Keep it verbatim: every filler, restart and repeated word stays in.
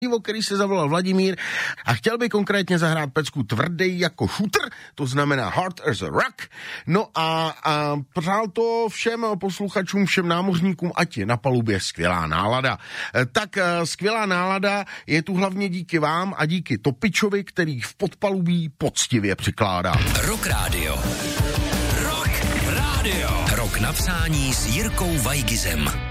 o který se zavolal Vladimír a chtěl by konkrétně zahrát pecku Tvrdej jako šutr, to znamená Hard as a Rock. No a, a přál to všem posluchačům, všem námořníkům, ať je na palubě skvělá nálada. Tak skvělá nálada je tu hlavně díky vám a díky Topičovi, který v podpalubí poctivě přikládá. Rock Radio. Rock Radio. Rock napsání s Jirkou Vajgizem.